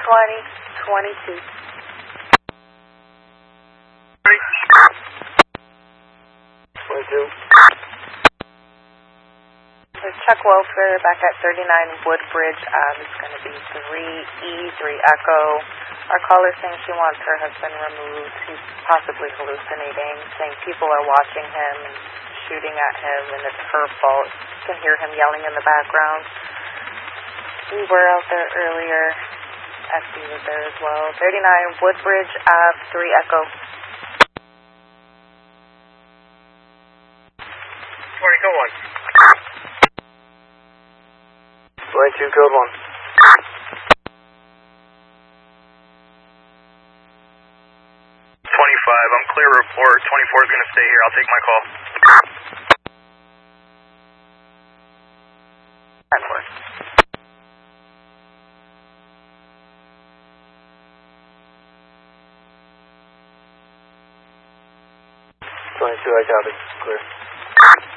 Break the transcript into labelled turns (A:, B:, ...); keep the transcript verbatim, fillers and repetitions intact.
A: twenty, twenty-two.
B: twenty-two.
A: There's Chuck Welfare back at thirty-nine Woodbridge. Um, it's going to be three E, three Echo. Our caller saying she wants her husband removed. He's possibly hallucinating, saying people are watching him and shooting at him, and it's her fault. You can hear him yelling in the background. We were out there earlier. S D was there as well. thirty-nine Woodbridge Ave, three Echo.
B: twenty, code one. twenty-two, code one.
C: twenty-five, I'm clear report. twenty-four is going to stay here. I'll take my call.
B: twenty-two, I got it. Clear.